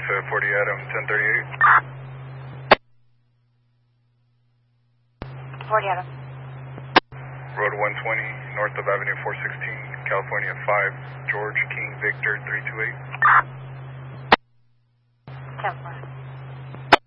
at 40 Adam, 1038. 40 Adam. Road 120, north of Avenue 416, California 5, George King Victor 328.